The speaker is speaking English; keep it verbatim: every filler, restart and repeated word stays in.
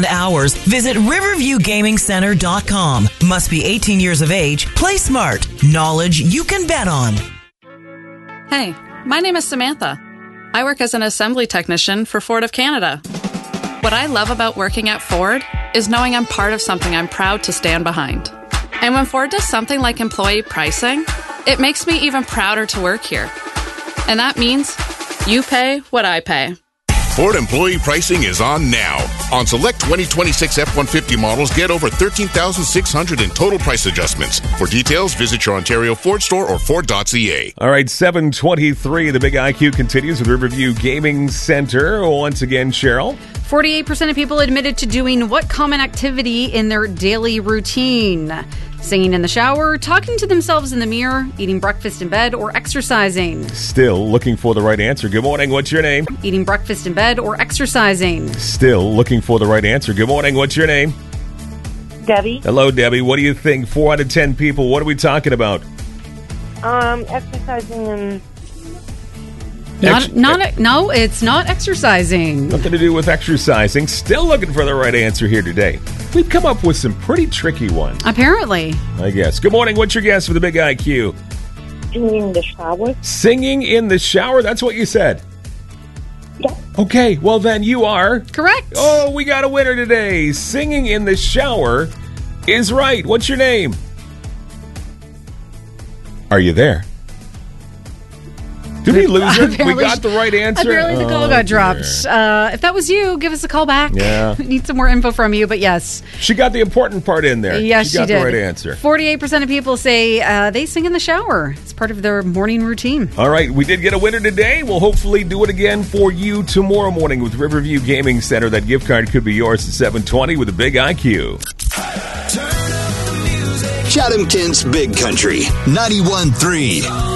and hours, visit riverview gaming center dot com. Must be eighteen years of age. Play smart. Knowledge you can bet on. Hey, my name is Samantha. I work as an assembly technician for Ford of Canada. What I love about working at Ford is knowing I'm part of something I'm proud to stand behind. And when Ford does something like employee pricing, it makes me even prouder to work here. And that means you pay what I pay. Ford employee pricing is on now. On select twenty twenty-six F one fifty models, get over thirteen thousand six hundred dollars in total price adjustments. For details, visit your Ontario Ford store or Ford dot C A. All right, seven twenty-three. The Big I Q continues with Riverview Gaming Center. Once again, Cheryl. forty-eight percent of people admitted to doing what common activity in their daily routine? Singing in the shower, talking to themselves in the mirror, eating breakfast in bed, or exercising? Still looking for the right answer. Good morning. What's your name? Eating breakfast in bed or exercising? Still looking for the right answer. Good morning. What's your name? Debbie. Hello, Debbie. What do you think? Four out of ten people. What are we talking about? Um, exercising and... Not, Ex- not, no, it's not exercising. Nothing to do with exercising. Still looking for the right answer here today. We've come up with some pretty tricky ones, Apparently. I guess. Good morning. What's your guess for the Big I Q? Singing in the shower. Singing in the shower? That's what you said? Yeah. Okay, well then you are... Correct. Oh, we got a winner today. Singing in the shower is right. What's your name? Are you there? Did we lose her? We Apparently got the right answer? Apparently the call Oh, got dropped. dear. Uh, if that was you, give us a call back. Yeah. We need some more info from you, but yes. She got the important part in there. Yes, she she got did. the right answer. forty-eight percent of people say uh, they sing in the shower. It's part of their morning routine. All right, we did get a winner today. We'll hopefully do it again for you tomorrow morning with Riverview Gaming Center. That gift card could be yours at seven twenty with a Big I Q. Chatham Kent's Big Country, ninety-one point three.